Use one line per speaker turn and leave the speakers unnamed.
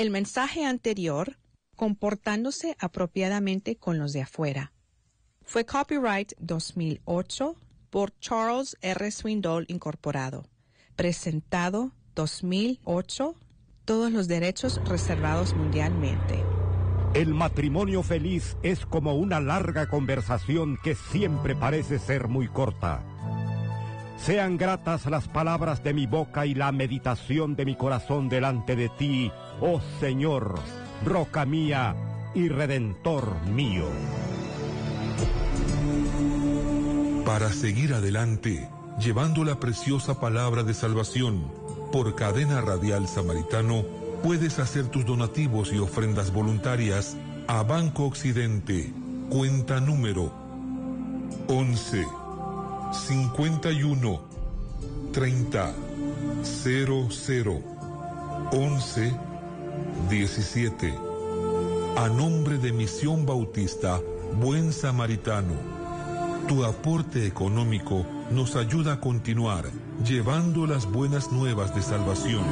El mensaje anterior, comportándose apropiadamente con los de afuera, fue copyright 2008 por Charles R. Swindoll Incorporado. Presentado 2008, todos los derechos reservados mundialmente.
El matrimonio feliz es como una larga conversación que siempre parece ser muy corta. Sean gratas las palabras de mi boca y la meditación de mi corazón delante de ti, oh Señor, roca mía y redentor mío.
Para seguir adelante, llevando la preciosa palabra de salvación, por Cadena Radial Samaritano, puedes hacer tus donativos y ofrendas voluntarias a Banco Occidente, cuenta número 11 51 30 00 11 17. A nombre de Misión Bautista Buen Samaritano, tu aporte económico nos ayuda a continuar llevando las buenas nuevas de salvación.